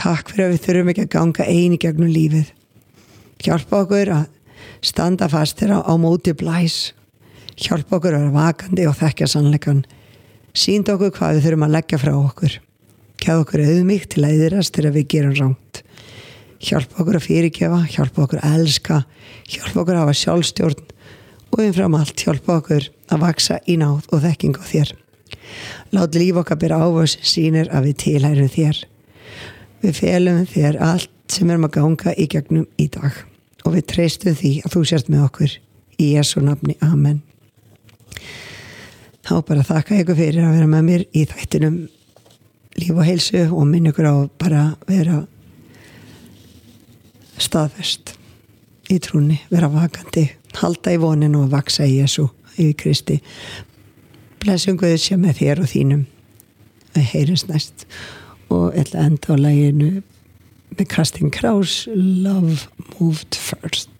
Takk fyrir að við þurfum ekki að ganga eini gegnum lífið. Hjálpa okkur að standa fastir á móti blæs. Hjálpa okkur að vera vakandi og þekkja sannleikann. Sýndu okkur hvað við þurfum að leggja frá okkur. Gæðu okkur auðmýkt til að yðrast þegar við gerum rangt. Hjálpa okkur að fyrirgefa, hjálpa okkur að elska, hjálpa okkur að hafa sjálfstjórn og umfram allt hjálpa okkur að vaksa í náð og þekking á þér. Lát líf okkar bera ávöxt sem sýnir að við tilhærum þér. Við felum þér allt sem erum að ganga í gegnum í dag og við treystum því að þú sért með okkur. Í Jesú nafni, amen. Þá bara þakka ykkur fyrir að vera með mér í þættinum líf og heilsu og minn ykkur á bara vera staðfest í trúni, vera vakandi, halda í voninu og vaksa í Jesú, í Kristi. Blessum Guð sé með þér og þínum. Við heyrjumst næst og ætla enda á laginu með Casting Crowns, Love Moved First.